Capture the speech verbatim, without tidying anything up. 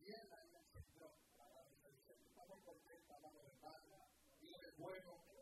bien ahí el Señor. Estamos contentos, hablamos de Padre, Dios es bueno.